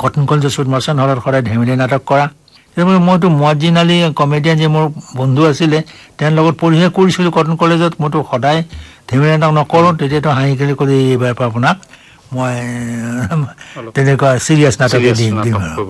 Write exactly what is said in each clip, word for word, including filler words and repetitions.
Cotton কলেজৰ সুদমৰ্চন হলত সদায় ধেমেলীয়া নাটক কৰা। মইতো মৰ্জিনালি কমেডিয়ান যে মোৰ বন্ধু আছিলে তেওঁৰ লগত পঢ়িহে কৰিছিলোঁ কটন কলেজত। মইতো সদায় ধেমেলীয়া নাটক নকৰোঁ। তেতিয়াতো হাঁহি খেলি কৰি এইবাৰ পৰা আপোনাক মই তেনেকুৱা চিৰিয়াছ নাটক দিম দিম আৰু।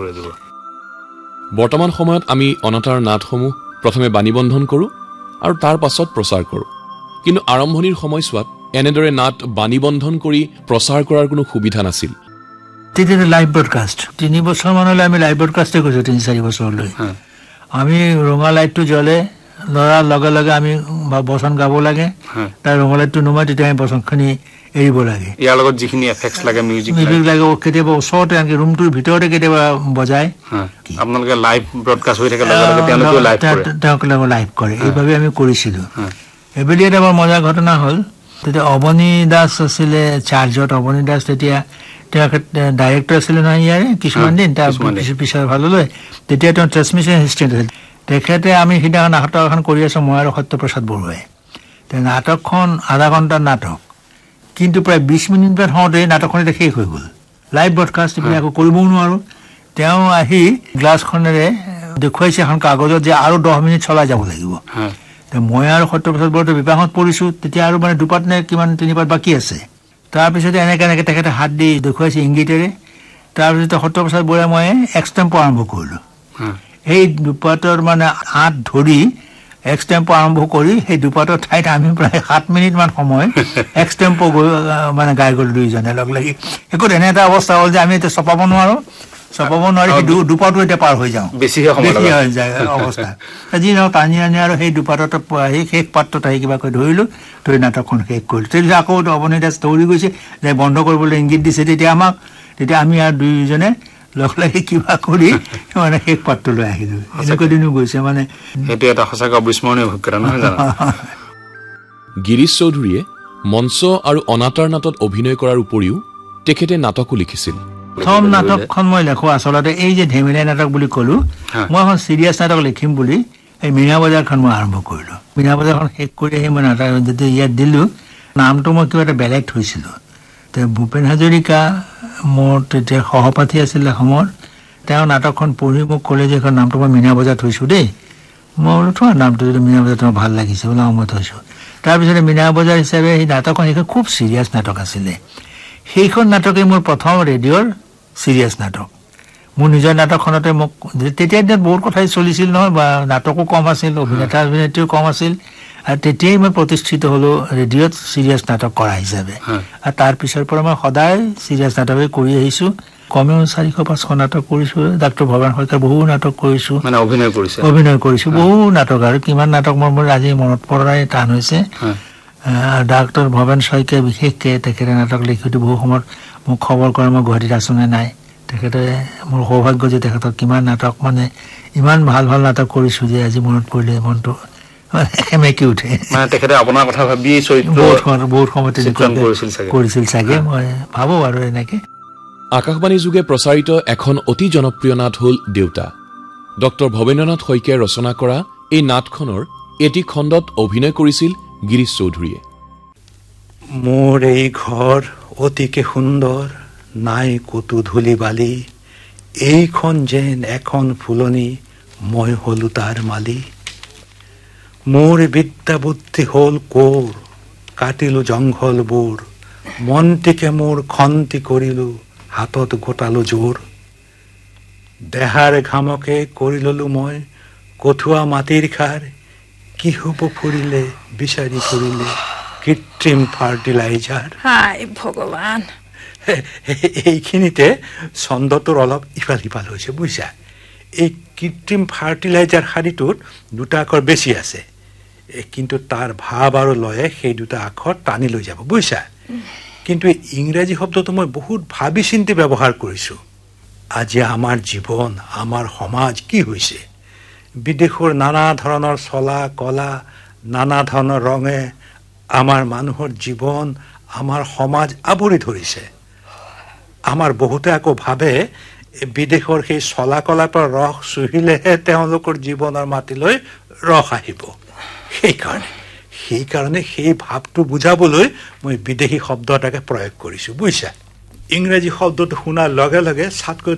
বৰ্তমান সময়ত আমি অনাতাঁৰ নাটসমূহ প্ৰথমে বাণীবন্ধন কৰোঁ আৰু তাৰ পাছত প্ৰচাৰ কৰোঁ। কিন্তু আৰম্ভণিৰ সময়ছোৱাত এনেদৰে নাট বাণীবন্ধন কৰি প্ৰচাৰ কৰাৰ কোনো সুবিধা নাছিল। তেতিয়া লাইভ ব্ৰডকাষ্ট তিনি বছৰ মানলৈ আমি লাইভ ব্ৰডকাষ্টে কৰিছোঁ। তিনি চাৰি বছৰলৈ আমি ৰঙা লাইটটো জ্বলে লৰাৰ লগে লগে আমি বচন গাব লাগে। তাৰ ৰঙা লাইটটো নুমাই তেতিয়া আমি বচনখিনি এৰিব লাগে। ইয়াৰ লগত যিখিনি এফেক্টছ লাগে মিউজিক লাগে কেতিয়াবা ওচৰতে আনকি ৰুমটোৰ ভিতৰতে কেতিয়াবা বজায়। আপোনালোকে লাইভ ব্ৰডকাষ্ট হৈ থাকে তেওঁলোকে লাইভ কৰে। এইভাৱে আমি কৰিছিলোঁ। এইবুলি এটা বৰ মজাৰ ঘটনা হ'ল। তেতিয়া অৱনী দাস আছিলে চাৰ্জত। অৱনী দাস তেতিয়া তেওঁ ডাইৰেক্টৰ আছিলে নহয় ইয়াৰে কিছুমান দিন তাৰ পিছৰ ভাললৈ। তেতিয়া তেওঁ ট্ৰেন্সমিশ্যন এছিষ্টেণ্ট আছিল। তেখেতে আমি সিদিনাখন নাটক এখন কৰি আছোঁ মই আৰু সত্যপ্ৰসাদ বৰুৱাই। নাটকখন আধা ঘণ্টাৰ নাটক, কিন্তু প্ৰায় বিছ মিনিট মান হওঁতে নাটকখন এতিয়া শেষ হৈ গ'ল। লাইভ ব্ৰডকাষ্ট এইবিলাক একো কৰিবও নোৱাৰোঁ। তেওঁ আহি গ্লাছখনেৰে দেখুৱাইছে এখন কাগজত যে আৰু দহ মিনিট চলাই যাব লাগিব। মই আৰু সত্যপ্ৰসাদ বৰুৱাই বিবাহত পৰিছোঁ। তেতিয়া আৰু মানে দুপাত নে কিমান তিনিপাত বাকী আছে। তাৰপিছতে এনেকৈ এনেকৈ তেখেতে হাত দি দেখুৱাইছে ইংগিতেৰে। তাৰপিছতে সত্যপ্ৰসাদ বৰুৱাই মই এক্সটেম্পো আৰম্ভ কৰিলোঁ। সেই দুপাতৰ মানে হাত ধৰি এক্সটেম্পো আৰম্ভ কৰি সেই দুপাতৰ ঠাইত আমি প্ৰায় সাত মিনিট মান সময় এক্সটেম্পো গৈ মানে গাই গ'লো দুইজনে লগ লাগি। একো এনে এটা অৱস্থা হ'ল যে আমি এতিয়া চপাব নোৱাৰোঁ। চপাব নোৱাৰি সেই দুপাটো এতিয়া পাৰ হৈ যাওঁ, বেছি হৈ যায় অৱস্থা। যি নহওক টানি আনি আৰু সেই দুপাতত সেই শেষ পাত্ৰত আহি কিবা কৰি ধৰিলোঁ। ধৰি নাটকখন শেষ কৰিলোঁ। তেতিয়া আকৌ অৱনী দাস দৌৰি গৈছে যে বন্ধ কৰিবলৈ ইংগিত দিছে। তেতিয়া আমাক তেতিয়া আমি আৰু দুয়োজনে লগ লাগি কিবা কৰি মানে শেষ পাত্ৰটো লৈ আহিলোঁ। এনেকুৱা দিনো গৈছে। মানে সেইটো এটা সঁচাকৈ অবিস্মৰণীয় অভিজ্ঞতা নহয় জানো? গিৰীশ চৌধুৰীয়ে মঞ্চ আৰু অনাতাঁৰ নাটত অভিনয় কৰাৰ উপৰিও তেখেতে নাটকো লিখিছিল। প্ৰথম নাটকখন মই লেখোঁ আচলতে এই যে ধেমেলীয়া নাটক বুলি ক'লোঁ, মই এখন চিৰিয়াছ নাটক লিখিম বুলি এই মীনা বজাৰখন মই আৰম্ভ কৰিলোঁ। মীনা বজাৰখন শেষ কৰি আহি মই নাটক যেতিয়া ইয়াত দিলোঁ, নামটো মই কিবা এটা বেলেগ থৈছিলোঁ। ভূপেন হাজৰিকা মোৰ তেতিয়া সহপাঠী আছিলে অসমৰ। তেওঁ নাটকখন পঢ়ি মোক ক'লে যে এখন নামটো মই মীনা বজাৰ থৈছোঁ দেই। মই বোলো থোৱা নামটো যদি মীনা বজাৰ তোমাৰ ভাল লাগিছে বোলো মই থৈছোঁ। তাৰপিছতে মীনা বজাৰ হিচাপে সেই নাটকখন সেইখন খুব চিৰিয়াছ নাটক আছিলে। সেইখন নাটকেই মোৰ প্ৰথম ৰেডিঅ'ৰ চিৰিয়াছ নাটক। মোৰ নিজৰ নাটকখনতে মোক তেতিয়া দিনত বহুত কথাই চলিছিল নহয়, বা নাটকো কম আছিল, অভিনেতা অভিনেত্ৰীও কম আছিল। আৰু তেতিয়াই মই প্ৰতিষ্ঠিত হ'লোঁ ৰেডিঅ'ত চিৰিয়াছ নাটক কৰা হিচাপে। আৰু তাৰপিছৰ পৰা মই সদায় চিৰিয়াছ নাটকেই কৰি আহিছোঁ। কমেও চাৰিশ পাঁচশ নাটক কৰিছোঁ। ডাক্তৰ ভৱেন শইকীয়াৰ বহু নাটক কৰিছোঁ, মানে অভিনয় কৰিছে অভিনয় কৰিছোঁ বহু নাটক। আৰু কিমান নাটক মোৰ মোৰ আজি মনত পৰাই টান হৈছে। ডাক্তৰ ভৱেন শইকীয়া বিশেষকৈ তেখেতে নাটক লিখোঁতে বহু সময়ত মোক খবৰ কৰে মই গুৱাহাটীত আছোঁ নে নাই। তেখেতে মোৰ সৌভাগ্য যে তেখেতক কিমান নাটক মানে ইমান ভাল ভাল নাটক কৰিছোঁ যে আজি মনত পৰিলে মনটো সেমেকি উঠে। তেখেতে আপোনাৰ কথা ভাবি বহুত সময় কৰিছিল চাগে, মই ভাবোঁ আৰু এনেকৈ। আকাশবাণী যোগে প্ৰচাৰিত এখন অতি জনপ্ৰিয় নাট হ'ল দেউতা। ডক্টৰ ভৱেন্দ্ৰনাথ শইকীয়াই ৰচনা কৰা এই নাটখনৰ এটি খণ্ডত অভিনয় কৰিছিল গিৰীশ চৌধুৰীয়ে। মোৰ এই ঘৰ অতিকে সুন্দৰ, নাই কতো ধূলি বালি, এইখন যেন এখন ফুলনি, মই হলো তাৰ মালি। মোৰ বিদ্যা বুদ্ধি হ'ল কোৰ, কাটিলো জংঘলবোৰ, মনটিকে মোৰ খন্তি কৰিলো, হাতত গোটালো জোৰ। দেহাৰ ঘামকে কৰি ললো মই কঠুৱা মাটিৰ খাৰ, কি হ'ব ফুৰিলে বিচাৰি ফুৰিলে কৃত্ৰিম ফাৰ্টিলাইজাৰ। হাই ভগৱান, এইখিনিতে ছন্দটোৰ অলপ ইফাল সিফাল হৈছে বুজিছা। এই কৃত্ৰিম ফাৰ্টিলাইজাৰ শাৰীটোত দুটা আখৰ বেছি আছে, কিন্তু তাৰ ভাৱ আৰু লয়ে সেই দুটা আখৰ টানি লৈ যাব বুজিছা। কিন্তু ইংৰাজী শব্দটো মই বহুত ভাবি চিন্তি ব্যৱহাৰ কৰিছোঁ। আজি আমাৰ জীৱন, আমাৰ সমাজ কি হৈছে? বিদেশৰ নানা ধৰণৰ চলা কলা, নানা ধৰণৰ ৰঙে আমাৰ মানুহৰ জীৱন, আমাৰ সমাজ আৱৰি ধৰিছে। আমাৰ বহুতে আকৌ ভাবে বিদেশৰ সেই চলা কলাটোৰ ৰস চুহিলেহে তেওঁলোকৰ জীৱনৰ মাটিলৈ ৰস আহিব। সেইকাৰণে সেইকাৰণে সেই ভাৱটো বুজাবলৈ মই বিদেশী শব্দ এটাকে প্ৰয়োগ কৰিছোঁ বুজিছা। ইংৰাজী শব্দটো শুনাৰ লগে লগে ছাতকৈ